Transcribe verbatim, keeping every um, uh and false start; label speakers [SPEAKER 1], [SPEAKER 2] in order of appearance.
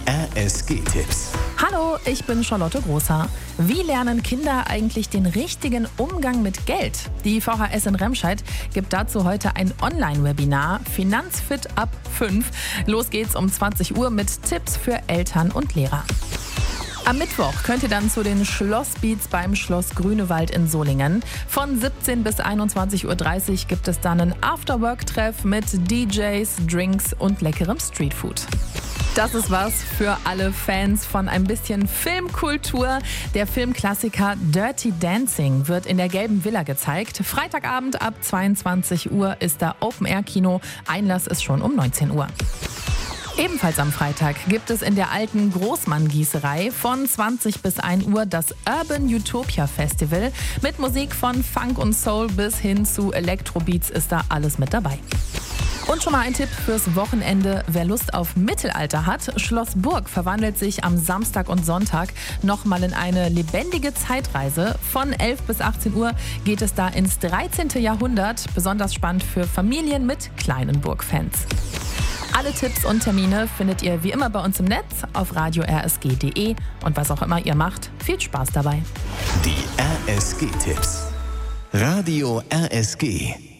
[SPEAKER 1] R S G-Tipps.
[SPEAKER 2] Hallo, ich bin Charlotte Großer. Wie lernen Kinder eigentlich den richtigen Umgang mit Geld? Die V H S in Remscheid gibt dazu heute ein Online-Webinar Finanzfit ab fünf. Los geht's um zwanzig Uhr mit Tipps für Eltern und Lehrer. Am Mittwoch könnt ihr dann zu den Schlossbeats beim Schloss Grünewald in Solingen. Von siebzehn bis einundzwanzig Uhr dreißig gibt es dann einen Afterwork-Treff mit D Js, Drinks und leckerem Streetfood. Das ist was für alle Fans von ein bisschen Filmkultur. Der Filmklassiker Dirty Dancing wird in der Gelben Villa gezeigt. Freitagabend ab zweiundzwanzig Uhr ist da Open-Air-Kino. Einlass ist schon um neunzehn Uhr. Ebenfalls am Freitag gibt es in der alten Großmann-Gießerei von zwanzig bis ein Uhr das Urban Utopia Festival. Mit Musik von Funk und Soul bis hin zu Elektrobeats ist da alles mit dabei. Und schon mal ein Tipp fürs Wochenende, wer Lust auf Mittelalter hat. Schloss Burg verwandelt sich am Samstag und Sonntag nochmal in eine lebendige Zeitreise. Von elf bis achtzehn Uhr geht es da ins dreizehnte Jahrhundert. Besonders spannend für Familien mit kleinen Burgfans. Alle Tipps und Termine findet ihr wie immer bei uns im Netz auf radio r s g punkt d e. Und was auch immer ihr macht, viel Spaß dabei.
[SPEAKER 1] Die R S G-Tipps. Radio R S G.